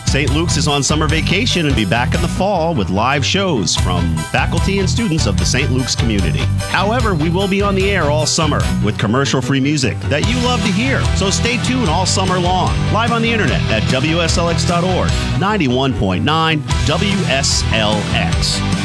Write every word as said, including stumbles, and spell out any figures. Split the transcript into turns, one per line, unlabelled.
Saint Luke's is on summer vacation and be back in the fall with live shows from faculty and students of the Saint Luke's community. However, we will be on the air all summer with commercial-free music that you love to hear. So stay tuned all summer long. Live on the internet at W S L X dot org, ninety-one point nine W S L X.